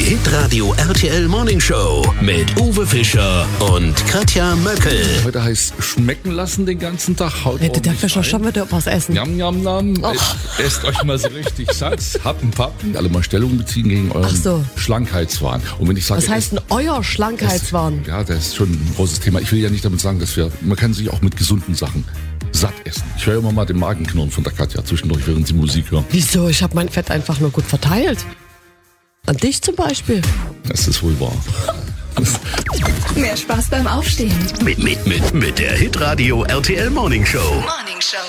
Hitradio RTL Morning Show mit Uwe Fischer und Katja Möckel. Heute heißt schmecken lassen den ganzen Tag. Haut Der Fischer schon wieder was essen. Yam, yam, yam. Esst euch mal so richtig satt. Happen, pappen. Alle mal Stellung beziehen gegen euren Schlankheitswahn. Und wenn ich sage, was heißt denn euer Schlankheitswahn? Ja, das ist schon ein großes Thema. Ich will ja nicht damit sagen, man kann sich auch mit gesunden Sachen satt essen. Ich höre immer mal den Magen knurren von der Katja zwischendurch, während sie Musik hören. Wieso? Ich habe mein Fett einfach nur gut verteilt. An dich zum Beispiel. Das ist wohl wahr. Mehr Spaß beim Aufstehen. Mit der Hitradio RTL Morning Show.